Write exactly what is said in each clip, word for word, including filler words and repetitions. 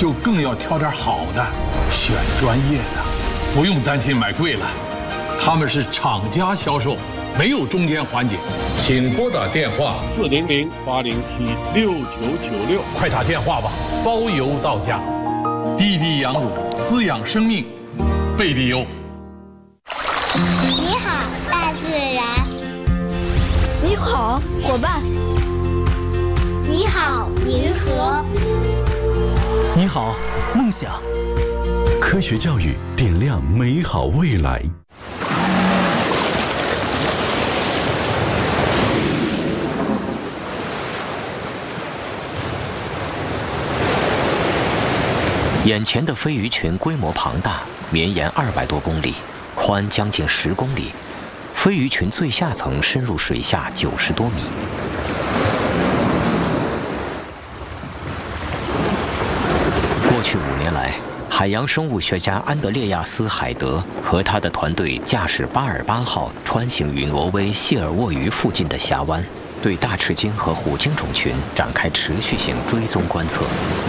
就更要挑点好的，选专业的，不用担心买贵了。他们是厂家销售，没有中间环节。请拨打电话四零零八零七六九九六， 快打电话吧，包邮到家。滴滴羊乳，滋养生命，贝蒂优。 你好，大自然。 你好，伙伴。 你好，银河。 你好，梦想。 科学教育点亮美好未来。 眼前的飞鱼群规模庞大，绵延二百多公里，宽将近十公里。飞鱼群最下层深入水下九十多米。过去五年来，海洋生物学家安德烈亚斯·海德和他的团队驾驶巴尔巴号穿行于挪威谢尔沃鱼附近的峡湾，对大翅鲸和虎鲸种群展开持续性追踪观测。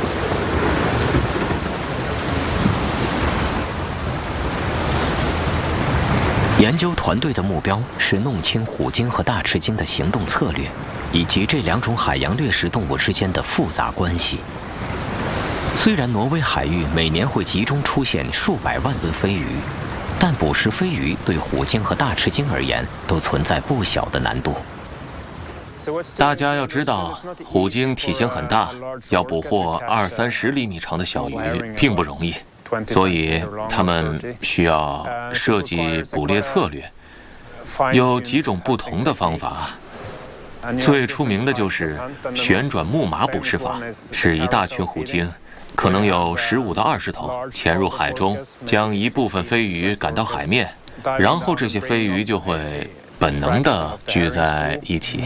研究团队的目标是弄清虎鲸和大翅鲸的行动策略，以及这两种海洋掠食动物之间的复杂关系。虽然挪威海域每年会集中出现数百万吨飞鱼，但捕食飞鱼对虎鲸和大翅鲸而言都存在不小的难度。 大家要知道，虎鲸体型很大，要捕获二三十厘米长的小鱼并不容易。所以，他们需要设计捕猎策略，有几种不同的方法。最出名的就是旋转木马捕食法，是一大群虎鲸，可能有十五到二十头，潜入海中，将一部分飞鱼赶到海面，然后这些飞鱼就会本能地聚在一起。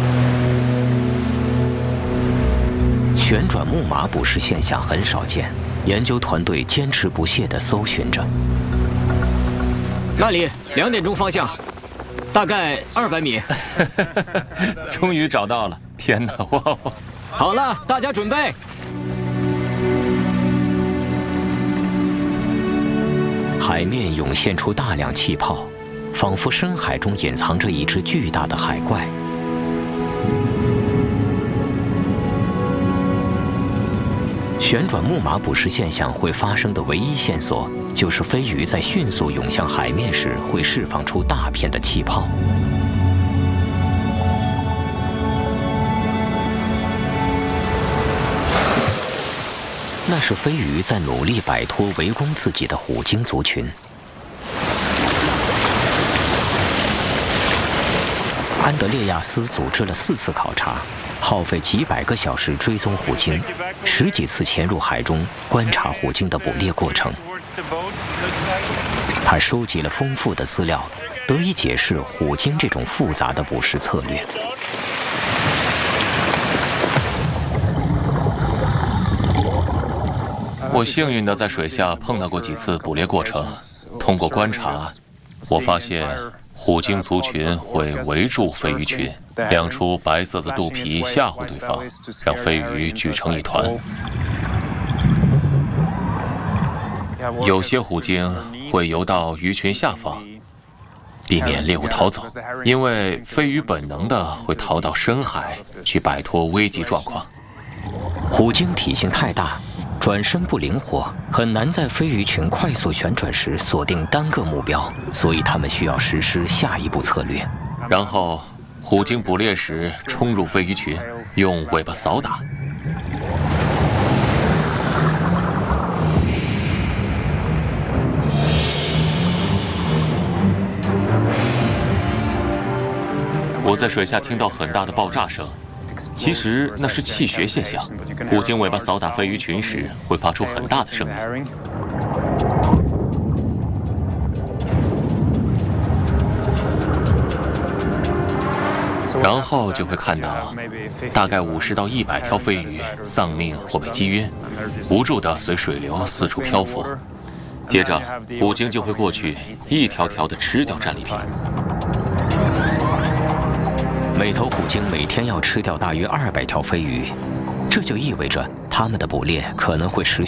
旋转木马捕食现象很少见。研究团队坚持不懈地搜寻着。 那里，两点钟方向，大概二百米。 终于找到了！天哪，哇！ 好了，大家准备。 海面涌现出大量气泡，仿佛深海中隐藏着一只巨大的海怪。旋转木马捕食现象会发生的唯一线索，就是飞鱼在迅速涌向海面时会释放出大片的气泡。那是飞鱼在努力摆脱围攻自己的虎鲸族群。安德烈亚斯组织了四次考察，耗费几百个小时追踪虎鲸，十几次潜入海中观察虎鲸的捕猎过程。他收集了丰富的资料，得以解释虎鲸这种复杂的捕食策略。 我幸运地在水下碰到过几次捕猎过程，通过观察，我发现虎鲸族群会围住飞鱼群，亮出白色的肚皮吓唬对方，让飞鱼聚成一团。有些虎鲸会游到鱼群下方，避免猎物逃走，因为飞鱼本能的会逃到深海去摆脱危急状况。 虎鲸体型太大，转身不灵活，很难在飞鱼群快速旋转时锁定单个目标，所以他们需要实施下一步策略。 然后，虎鲸捕猎时冲入飞鱼群，用尾巴扫打。我在水下听到很大的爆炸声。其实那是气学现象，虎鲸尾巴扫打飞鱼群时会发出很大的声音。然后就会看到大概五十到一百条飞鱼丧命或被击晕，无助地随水流四处漂浮。接着，虎鲸就会过去，一条条地吃掉战利品。 每头虎鲸每天要吃掉大约二百条飞鱼，这就意味着它们的捕猎可能会持续